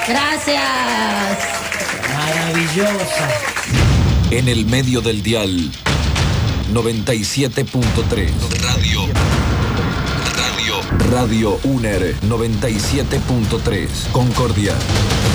Gracias. Maravillosa. En el medio del dial, 97.3. Radio UNER 97.3. Concordia.